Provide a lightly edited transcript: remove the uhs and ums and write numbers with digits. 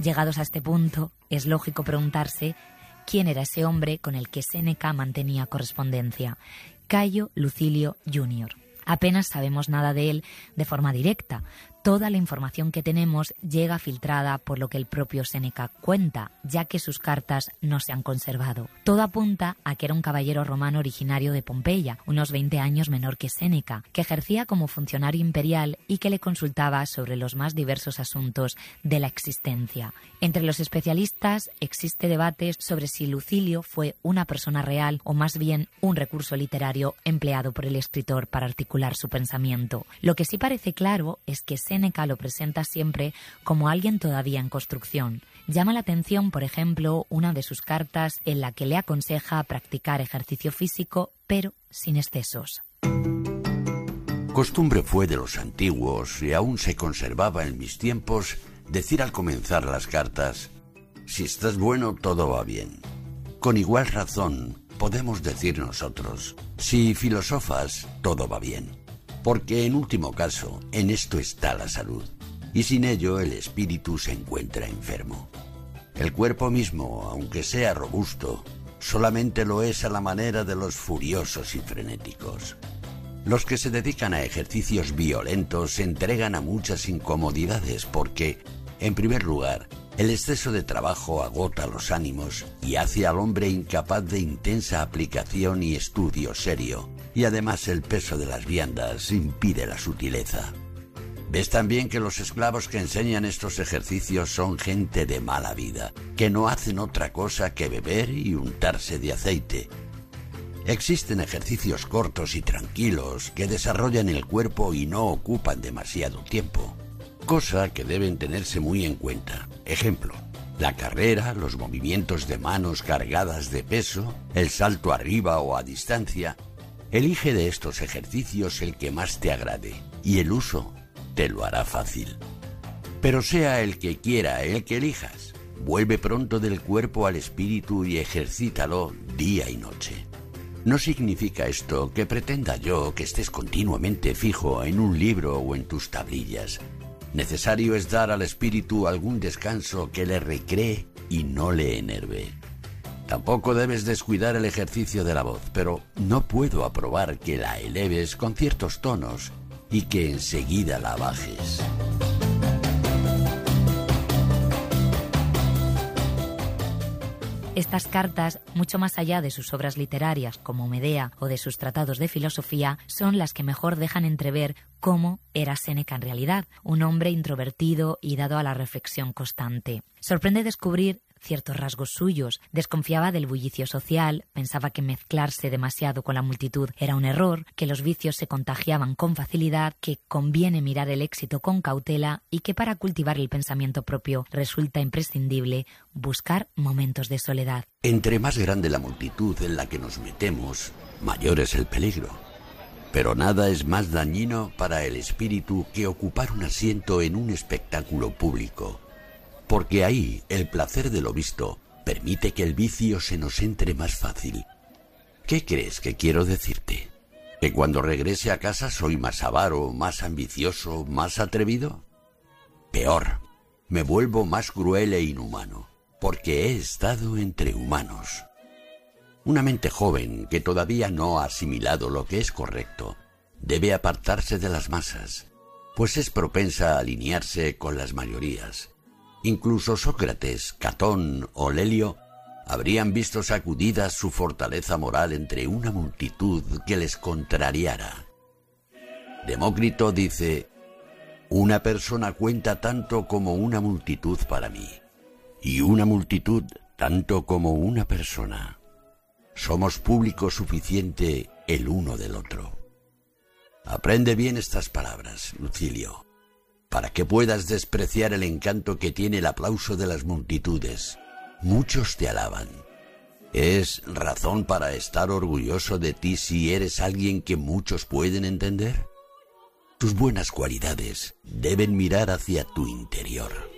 Llegados a este punto, es lógico preguntarse quién era ese hombre con el que Séneca mantenía correspondencia: Cayo Lucilio Jr. Apenas sabemos nada de él de forma directa. Toda la información que tenemos llega filtrada por lo que el propio Séneca cuenta, ya que sus cartas no se han conservado. Todo apunta a que era un caballero romano originario de Pompeya, unos 20 años menor que Séneca, que ejercía como funcionario imperial y que le consultaba sobre los más diversos asuntos de la existencia. Entre los especialistas existe debate sobre si Lucilio fue una persona real o más bien un recurso literario empleado por el escritor para articular su pensamiento. Lo que sí parece claro es que Séneca lo presenta siempre como alguien todavía en construcción. Llama la atención, por ejemplo, una de sus cartas en la que le aconseja practicar ejercicio físico, pero sin excesos. Costumbre fue de los antiguos, y aún se conservaba en mis tiempos, decir al comenzar las cartas: si estás bueno, todo va bien. Con igual razón podemos decir nosotros: si filosofas, todo va bien. Porque en último caso, en esto está la salud, y sin ello el espíritu se encuentra enfermo. El cuerpo mismo, aunque sea robusto, solamente lo es a la manera de los furiosos y frenéticos. Los que se dedican a ejercicios violentos se entregan a muchas incomodidades porque, en primer lugar, el exceso de trabajo agota los ánimos y hace al hombre incapaz de intensa aplicación y estudio serio, y además el peso de las viandas impide la sutileza. Ves también que los esclavos que enseñan estos ejercicios son gente de mala vida, que no hacen otra cosa que beber y untarse de aceite. Existen ejercicios cortos y tranquilos que desarrollan el cuerpo y no ocupan demasiado tiempo, cosa que deben tenerse muy en cuenta. Ejemplo: la carrera, los movimientos de manos cargadas de peso, el salto arriba o a distancia. Elige de estos ejercicios el que más te agrade y el uso te lo hará fácil. Pero sea el que quiera el que elijas, vuelve pronto del cuerpo al espíritu y ejercítalo día y noche. No significa esto que pretenda yo que estés continuamente fijo en un libro o en tus tablillas. Necesario es dar al espíritu algún descanso que le recree y no le enerve. Tampoco debes descuidar el ejercicio de la voz, pero no puedo aprobar que la eleves con ciertos tonos y que enseguida la bajes. Estas cartas, mucho más allá de sus obras literarias como Medea o de sus tratados de filosofía, son las que mejor dejan entrever cómo era Séneca en realidad, un hombre introvertido y dado a la reflexión constante. Sorprende descubrir ciertos rasgos suyos. Desconfiaba del bullicio social, pensaba que mezclarse demasiado con la multitud era un error, que los vicios se contagiaban con facilidad, que conviene mirar el éxito con cautela y que para cultivar el pensamiento propio resulta imprescindible buscar momentos de soledad. Entre más grande la multitud en la que nos metemos, mayor es el peligro. Pero nada es más dañino para el espíritu que ocupar un asiento en un espectáculo público, porque ahí el placer de lo visto permite que el vicio se nos entre más fácil. ¿Qué crees que quiero decirte? ¿Que cuando regrese a casa soy más avaro, más ambicioso, más atrevido? Peor, me vuelvo más cruel e inhumano, porque he estado entre humanos. Una mente joven que todavía no ha asimilado lo que es correcto debe apartarse de las masas, pues es propensa a alinearse con las mayorías. Incluso Sócrates, Catón o Lelio habrían visto sacudida su fortaleza moral entre una multitud que les contrariara. Demócrito dice: una persona cuenta tanto como una multitud para mí, y una multitud tanto como una persona. Somos público suficiente el uno del otro. Aprende bien estas palabras, Lucilio, para que puedas despreciar el encanto que tiene el aplauso de las multitudes. Muchos te alaban. ¿Es razón para estar orgulloso de ti si eres alguien que muchos pueden entender? Tus buenas cualidades deben mirar hacia tu interior.